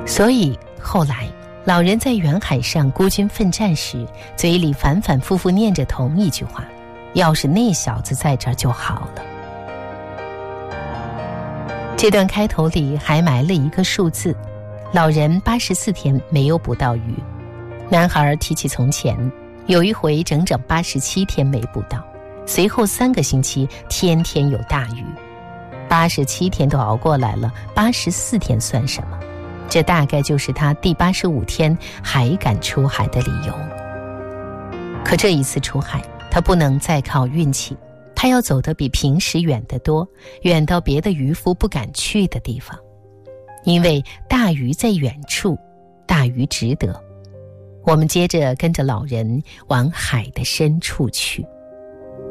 所以后来老人在远海上孤军奋战时，嘴里反反复复念着同一句话：要是那小子在这儿就好了。这段开头里还埋了一个数字，老人84天没有捕到鱼。男孩提起从前有一回整整87天没捕到，随后3个星期天天有大鱼。87天都熬过来了，84天算什么？这大概就是他第85天还敢出海的理由。可这一次出海，他不能再靠运气，他要走得比平时远得多，远到别的渔夫不敢去的地方。因为大鱼在远处，大鱼值得。我们接着跟着老人往海的深处去。